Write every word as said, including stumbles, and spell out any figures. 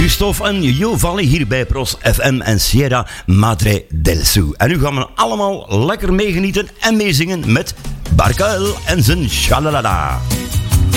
Christophe en Giovanni hier bij Pros F M en Sierra Madre del Sur. En nu gaan we allemaal lekker meegenieten en meezingen met Barcael en zijn Shalalala.